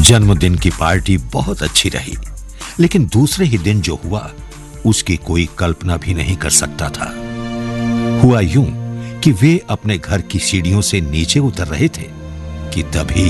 जन्मदिन की पार्टी बहुत अच्छी रही, लेकिन दूसरे ही दिन जो हुआ उसकी कोई कल्पना भी नहीं कर सकता था। हुआ यूं कि वे अपने घर की सीढ़ियों से नीचे उतर रहे थे कि तभी